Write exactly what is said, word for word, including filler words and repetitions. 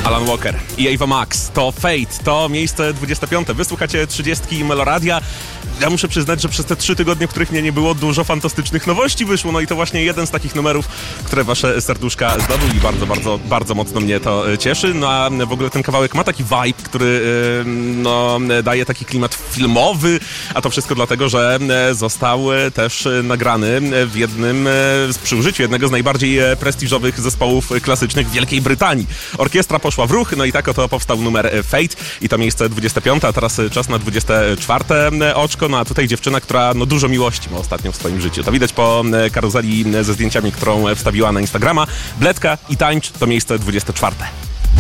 Alan Walker i Ava Max, to Fate, to miejsce dwudzieste piąte. Wysłuchacie trzydziestki Meloradia. Ja muszę przyznać, że przez te trzy tygodnie, w których mnie nie było, dużo fantastycznych nowości wyszło. No i to właśnie jeden z takich numerów, które wasze serduszka zdobył i bardzo, bardzo, bardzo mocno mnie to cieszy. No a w ogóle ten kawałek ma taki vibe, który no, daje taki klimat filmowy, a to wszystko dlatego, że został też nagrany w jednym, przy użyciu jednego z najbardziej prestiżowych zespołów klasycznych w Wielkiej Brytanii. Orkiestra poszła w ruch, no i tak oto powstał numer Fate i to miejsce dwudzieste piąte, a teraz czas na dwudzieste czwarte oczko. No a tutaj dziewczyna, która no dużo miłości ma ostatnio w swoim życiu. To widać po karuzeli ze zdjęciami, którą wstawiła na Instagrama. Bledka i Tańcz to miejsce dwudzieste czwarte.